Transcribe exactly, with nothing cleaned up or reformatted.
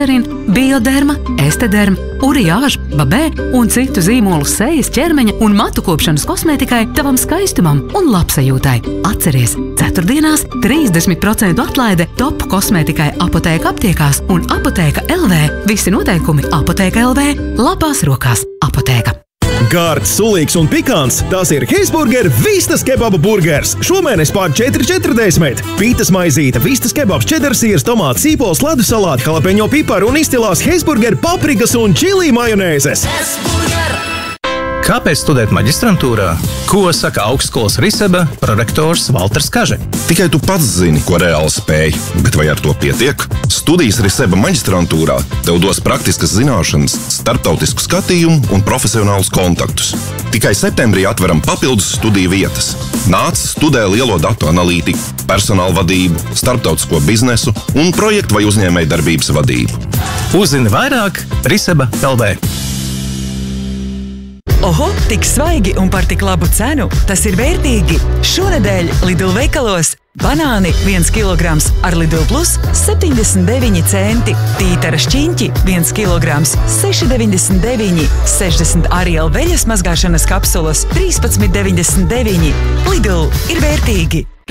Bioderma, Estederma, Uriāža, Babē un citu zīmolu sejas, ķermeņa un matu kopšanas kosmētikai, tavam skaistumam un labsajūtai. Atceries, ceturtdienās trīsdesmit procentu atlaide top kosmētikai Apotēka aptiekās un Apotēka L V. Visi noteikumi Apotēka L V. Labās rokās Apotēka. Gārds, sulīgs un pikants, tas ir Heisburger Vistas kebaba burgers. Šomēnes pār četri četrdesmit. Pītas maizīte, vistas kebabs, čedarsīrs, tomāts, sīpols, ledus salāti, jalapeņo piparu un izcilās Heisburger paprikas un čili majonēzes. Kāpēc studēt maģistrantūrā? Ko saka augstskolas Riseba prorektors Valters Kaže? Tikai tu pats zini, ko reāli spēj, bet vai ar to pietiek? Studijas Riseba maģistrantūrā tev dos praktiskas zināšanas, starptautisku skatījumu un profesionālus kontaktus. Tikai septembrī atveram papildus studiju vietas. Nāc, studē lielo datu analītiku, personāla vadību, starptautisko biznesu un projektu vai uzņēmēju darbības vadību. Uzzini vairāk Riseba L V. Oho, tik svaigi un par tik labu cenu. Tas ir vērtīgi. Šonedēļ Lidl veikalos banāni viens kilograms ar Lidl Plus septiņdesmit deviņi centi. Tītara šķiņķi viens kilograms seši deviņdesmit deviņi. sešdesmit Ariel veļas mazgāšanas kapsulas trīspadsmit deviņdesmit deviņi. Lidl ir vērtīgi.